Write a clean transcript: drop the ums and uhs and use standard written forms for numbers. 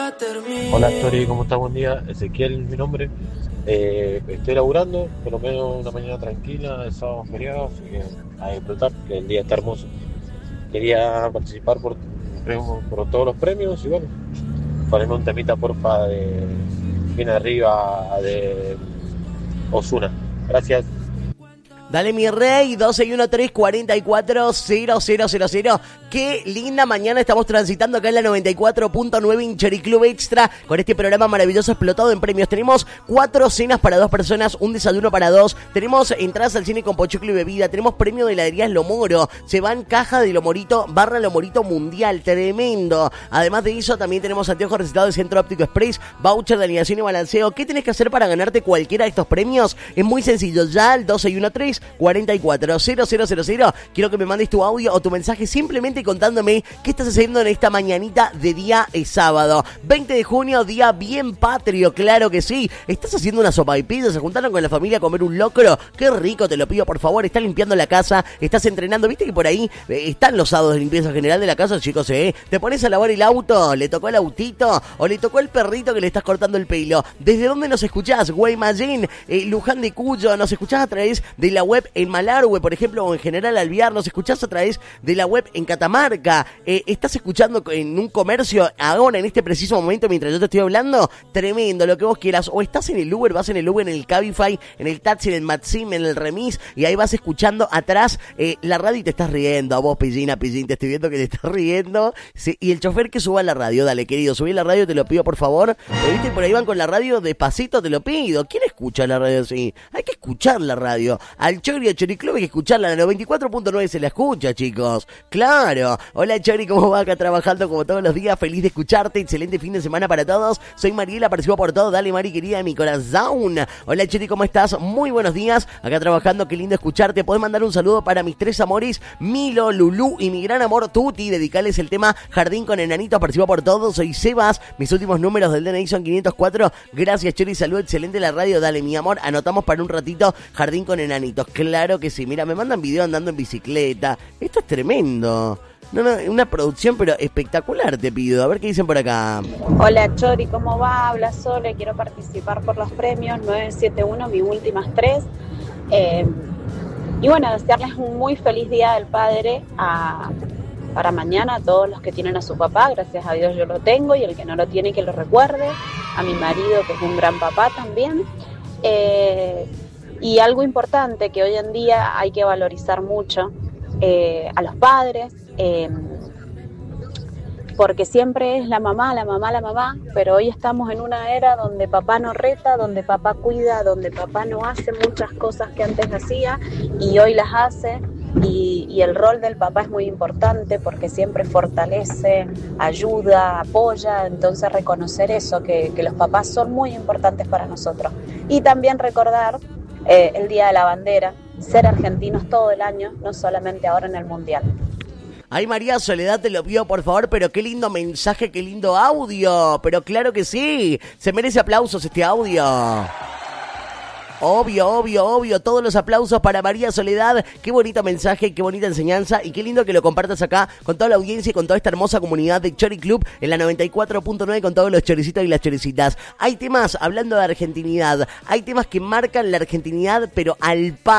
Hola, Tori, ¿cómo estás? Buen día. Ezequiel, mi nombre. Estoy laburando, por lo menos una mañana tranquila, el sábado feriado, así que a disfrutar, que el día está hermoso. Quería participar por todos los premios y bueno, ponerme un temita porfa de bien arriba de Ozuna. Gracias. Dale mi rey, 1213-44-0000. Qué linda mañana estamos transitando acá en la 94.9 en Cherry Club Extra con este programa maravilloso explotado en premios. Tenemos 4 cenas para 2 personas, un desayuno para 2. Tenemos entradas al cine con pochoclo y bebida. Tenemos premio de heladerías Lomoro. Se van caja de Lomorito / Lomorito Mundial. Tremendo. Además de eso, también tenemos anteojos recetados de Centro Óptico Express, voucher de alineación y balanceo. ¿Qué tenés que hacer para ganarte cualquiera de estos premios? Es muy sencillo. Ya al 1213-44-0000. Quiero que me mandes tu audio o tu mensaje simplemente contándome qué estás haciendo en esta mañanita de día sábado. 20 de junio, día bien patrio, claro que sí. ¿Estás haciendo una sopaipilla? ¿Se juntaron con la familia a comer un locro? Qué rico, te lo pido por favor. ¿Estás limpiando la casa? ¿Estás entrenando? ¿Viste que por ahí están los sábados de limpieza general de la casa, chicos? ¿Te pones a lavar el auto? ¿Le tocó el autito? ¿O le tocó el perrito que le estás cortando el pelo? ¿Desde dónde nos escuchás? Guaymallén, Luján de Cuyo. ¿Nos escuchás a través de la web en Malargüe, por ejemplo, o en General Alvear? ¿Nos escuchás a través de la web en Catamarca? ¿Estás escuchando en un comercio ahora, en este preciso momento, mientras yo te estoy hablando? Tremendo, lo que vos quieras. O estás en el Uber, vas en el Uber, en el Cabify, en el taxi, en el Maxim, en el Remis, y ahí vas escuchando atrás la radio y te estás riendo. A vos, Pillín, te estoy viendo que te estás riendo. Sí, y el chofer que suba la radio, dale, querido, subí la radio, te lo pido, por favor. ¿Viste? Por ahí van con la radio despacito, te lo pido. ¿Quién escucha la radio así? Hay que escuchar la radio. Al Chori y a Cherry Club hay que escucharla. La 94.9 se la escucha, chicos. Claro. Hola, Chori, ¿cómo va acá trabajando como todos los días? Feliz de escucharte. Excelente fin de semana para todos. Soy Mariela, participo por todo. Dale, Mari, querida de mi corazón. Hola, Chori, ¿cómo estás? Muy buenos días. Acá trabajando, qué lindo escucharte. Podés mandar un saludo para mis 3 amores, Milo, Lulú y mi gran amor Tuti. Dedicales el tema Jardín con Enanitos. Participo por todo. Soy Sebas. Mis últimos números del DNI son 504. Gracias, Chori. Salud, excelente la radio. Dale, mi amor. Anotamos para un ratito Jardín con Enanitos. Claro que sí. Mira, me mandan video andando en bicicleta. Esto es tremendo. No, una producción pero espectacular, te pido. A ver qué dicen por acá. Hola, Chori, ¿cómo va? Habla Sole, quiero participar por los premios 971, mis últimas 3. Y bueno, desearles un muy feliz Día del Padre para mañana a todos los que tienen a su papá. Gracias a Dios yo lo tengo, y el que no lo tiene que lo recuerde. A mi marido, que es un gran papá también. Y algo importante que hoy en día hay que valorizar mucho a los padres, porque siempre es la mamá, pero hoy estamos en una era donde papá no reta, donde papá cuida, donde papá no hace muchas cosas que antes hacía y hoy las hace. Y el rol del papá es muy importante porque siempre fortalece, ayuda, apoya. Entonces reconocer eso, que los papás son muy importantes para nosotros. Y también recordar el Día de la Bandera, ser argentinos todo el año, no solamente ahora en el Mundial. Ay, María Soledad, te lo pido por favor, pero qué lindo mensaje, qué lindo audio. Pero claro que sí, se merece aplausos este audio. Obvio, todos los aplausos para María Soledad. Qué bonito mensaje, qué bonita enseñanza y qué lindo que lo compartas acá con toda la audiencia y con toda esta hermosa comunidad de Cherry Club en la 94.9 con todos los choricitos y las choricitas. Hay temas, hablando de argentinidad, hay temas que marcan la argentinidad pero al